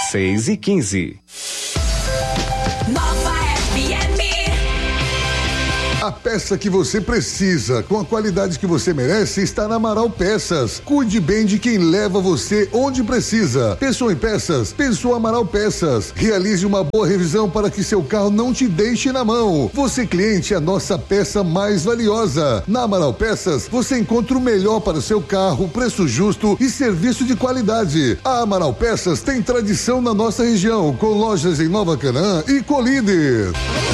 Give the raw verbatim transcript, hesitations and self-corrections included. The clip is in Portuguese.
seis e quinze. A peça que você precisa, com a qualidade que você merece, está na Amaral Peças. Cuide bem de quem leva você onde precisa. Pensou em peças? Pensou Amaral Peças. Realize uma boa revisão para que seu carro não te deixe na mão. Você, cliente, é a nossa peça mais valiosa. Na Amaral Peças, você encontra o melhor para o seu carro, preço justo e serviço de qualidade. A Amaral Peças tem tradição na nossa região, com lojas em Nova Canaã e Colíder.